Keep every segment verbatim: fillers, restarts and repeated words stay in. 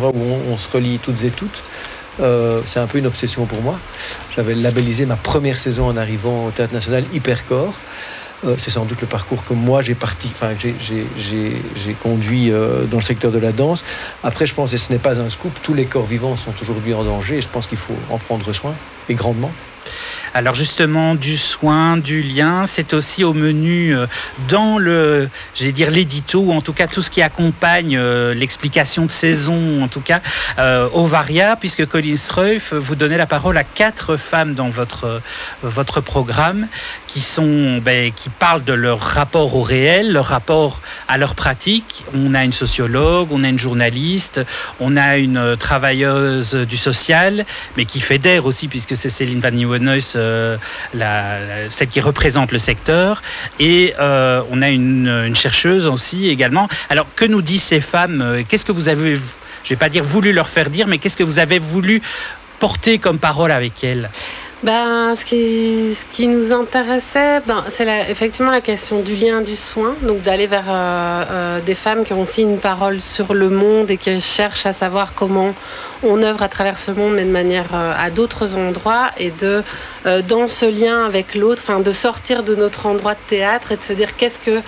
endroit où on, on se relie toutes et toutes. Euh, c'est un peu une obsession pour moi. J'avais labellisé ma première saison en arrivant au Théâtre National Hypercore. Euh, c'est sans doute le parcours que moi j'ai parti, enfin j'ai, j'ai, j'ai, j'ai conduit euh, dans le secteur de la danse. Après, je pense, et ce n'est pas un scoop, tous les corps vivants sont aujourd'hui en danger, et je pense qu'il faut en prendre soin, et grandement. Alors justement, du soin, du lien, c'est aussi au menu dans le, je vais dire l'édito, ou en tout cas tout ce qui accompagne euh, l'explication de saison, en tout cas euh, Ovaria, puisque Colline Streuf, vous donnez la parole à quatre femmes dans votre votre programme qui sont, ben, qui parlent de leur rapport au réel, leur rapport à leur pratique. On a une sociologue, on a une journaliste, on a une travailleuse du social, mais qui fédère aussi, puisque c'est Céline Van Nieuwenhuis, euh, la, la, celle qui représente le secteur, et euh, on a une, une chercheuse aussi également. Alors, que nous disent ces femmes? Qu'est-ce que vous avez, je ne vais pas dire voulu leur faire dire, mais qu'est-ce que vous avez voulu porter comme parole avec elles? Ben, ce qui, ce qui nous intéressait, ben, c'est la, effectivement la question du lien, du soin, donc d'aller vers euh, euh, des femmes qui ont aussi une parole sur le monde et qui cherchent à savoir comment on œuvre à travers ce monde, mais de manière euh, à d'autres endroits, et de, euh, dans ce lien avec l'autre, enfin, de sortir de notre endroit de théâtre et de se dire qu'est-ce que euh,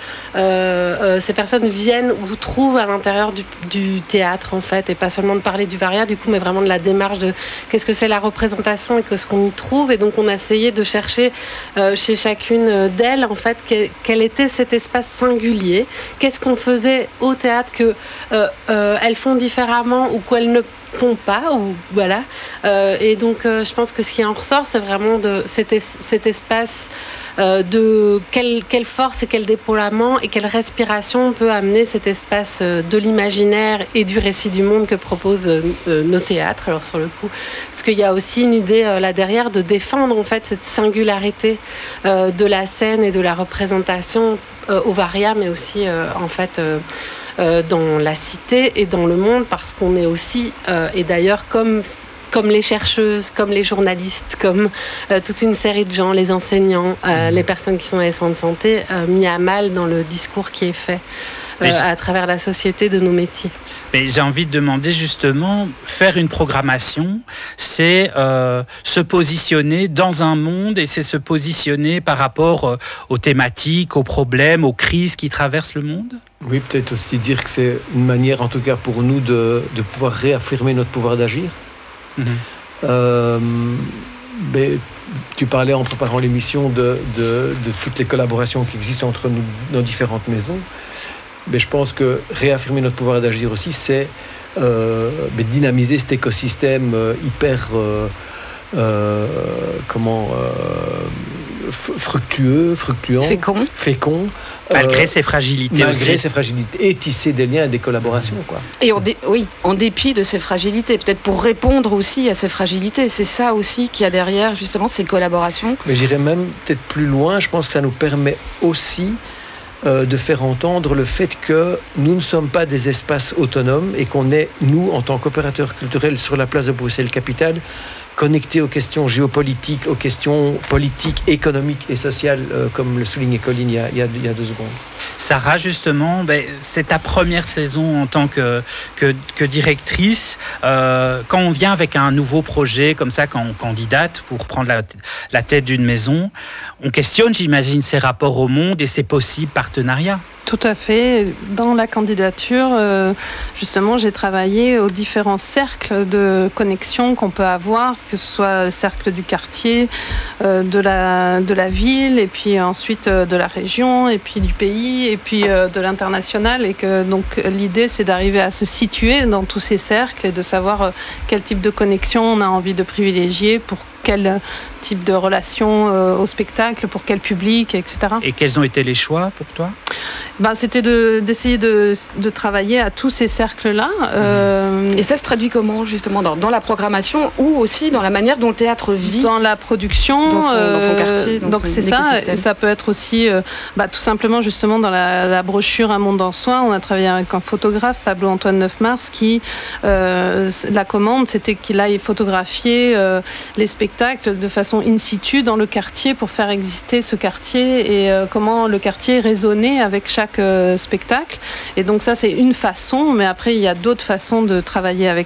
euh, ces personnes viennent ou trouvent à l'intérieur du, du théâtre, en fait, et pas seulement de parler du Varia, du coup, mais vraiment de la démarche de qu'est-ce que c'est la représentation et que ce qu'on y trouve. Et donc on a essayé de chercher euh, chez chacune d'elles, en fait, que, quel était cet espace singulier, qu'est-ce qu'on faisait au théâtre que euh, euh, elles font différemment ou qu'elles ne font pas, ou voilà. Euh, et donc euh, je pense que ce qui en ressort, c'est vraiment de cet, es, cet espace euh, de quelle, quelle force et quel déploiement et quelle respiration peut amener cet espace euh, de l'imaginaire et du récit du monde que proposent euh, nos théâtres. Alors sur le coup, parce qu'il y a aussi une idée euh, là derrière de défendre en fait cette singularité euh, de la scène et de la représentation euh, au Varia, mais aussi euh, en fait euh, Euh, dans la cité et dans le monde, parce qu'on est aussi, euh, et d'ailleurs comme, comme les chercheuses, comme les journalistes, comme euh, toute une série de gens, les enseignants, euh, les personnes qui sont dans les soins de santé, euh, mis à mal dans le discours qui est fait euh, à travers la société de nos métiers. Mais j'ai envie de demander justement, faire une programmation, c'est euh, se positionner dans un monde, et c'est se positionner par rapport euh, aux thématiques, aux problèmes, aux crises qui traversent le monde. Oui, peut-être aussi dire que c'est une manière, en tout cas pour nous, de, de pouvoir réaffirmer notre pouvoir d'agir. Mmh. Euh, mais tu parlais en préparant l'émission de, de, de toutes les collaborations qui existent entre nous, nos différentes maisons. Mais je pense que réaffirmer notre pouvoir d'agir aussi, c'est euh, dynamiser cet écosystème euh, hyper euh, euh, comment euh, fructueux, fructueux, fécond, fécond malgré euh, ses fragilités, malgré aussi. ses fragilités, et tisser des liens et des collaborations, quoi. Et en dé- oui, en dépit de ses fragilités, peut-être pour répondre aussi à ses fragilités. C'est ça aussi qu'il y a derrière justement ces collaborations. Mais j'irais même peut-être plus loin. Je pense que ça nous permet aussi Euh, de faire entendre le fait que nous ne sommes pas des espaces autonomes et qu'on est, nous, en tant qu'opérateurs culturels sur la place de Bruxelles-Capitale, connectés aux questions géopolitiques, aux questions politiques, économiques et sociales, euh, comme le soulignait Colline il y a, il y a, il y a deux secondes. Sarah, justement, ben, c'est ta première saison en tant que, que, que directrice. Euh, quand on vient avec un nouveau projet comme ça, quand on candidate pour prendre la, la tête d'une maison, on questionne, j'imagine, ses rapports au monde et ses possibles partenariats. Tout à fait. Dans la candidature, euh, justement, j'ai travaillé aux différents cercles de connexion qu'on peut avoir, que ce soit le cercle du quartier, euh, de la, de la ville, et puis ensuite euh, de la région, et puis du pays, et puis euh, de l'international. Et que donc l'idée, c'est d'arriver à se situer dans tous ces cercles et de savoir euh, quel type de connexion on a envie de privilégier pour quel type de relation euh, au spectacle, pour quel public, et cetera. Et quels ont été les choix pour toi ? Ben, c'était de, d'essayer de, de travailler à tous ces cercles-là. Euh, Et ça se traduit comment, justement, dans, dans la programmation ou aussi dans la manière dont le théâtre vit ? Dans la production. Dans son, dans son quartier, dans donc son c'est ça. écosystème. Et ça peut être aussi, euh, bah, tout simplement, justement, dans la, la brochure Un monde en soi, on a travaillé avec un photographe, Pablo-Antoine Neufmars, qui, euh, la commande, c'était qu'il aille photographier euh, les spectacles de façon in situ dans le quartier pour faire exister ce quartier et euh, comment le quartier résonnait avec chaque euh, spectacle. Et donc ça, c'est une façon, mais après, il y a d'autres façons de travailler avec